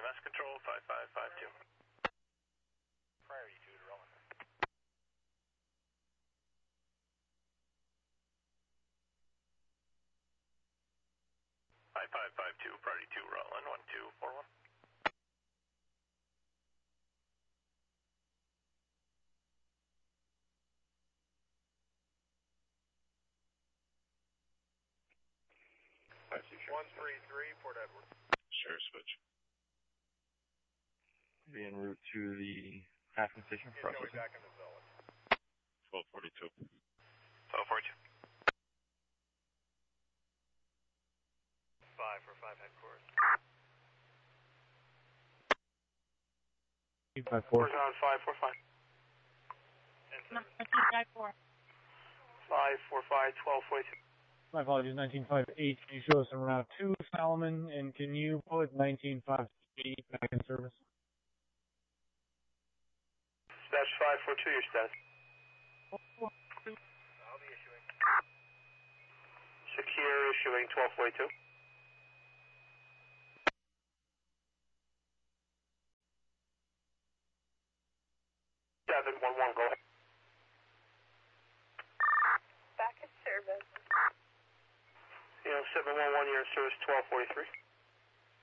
EMS control, 5552. Priority 2 to Roland. 5552, priority 2, Roland, 1241. Sure. 133, Port Edward. Sure, switch. Be en route to the Haskins station. He's going back into Zola. 1242. 1242. 545 headquarters. 854. on 545. 1954. 545, 1242. My apologies, 1958. Can you show us en route to Salomon, and can you put 1958 back in service? Dispatch 542, your status. I'll be issuing. Secure issuing 1242. 711, go ahead. Back in service. 711, you're in service 1243.